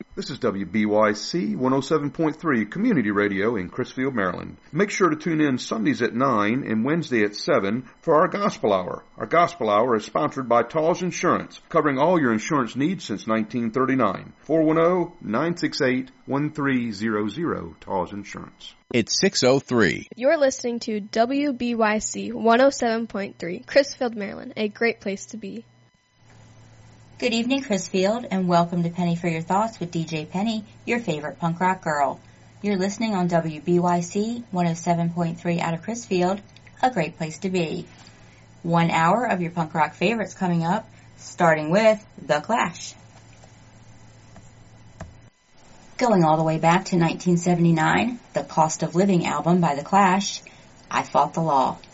This is WBYC 107.3 Community Radio in Crisfield, Maryland. Make sure to tune in Sundays at 9 and Wednesday at 7 for our Gospel Hour. Our Gospel Hour is sponsored by Tall's Insurance, covering all your insurance needs since 1939. 410-968-1300, Tall's Insurance. It's 6:03. You're listening to WBYC 107.3 Crisfield, Maryland, a great place to be. Good evening, Crisfield, and welcome to Penny for Your Thoughts with DJ Penny, your favorite punk rock girl. You're listening on WBYC 107.3 out of Crisfield, a great place to be. 1 hour of your punk rock favorites coming up, starting with The Clash. Going all the way back to 1979, the Cost of Living album by The Clash, I Fought the Law.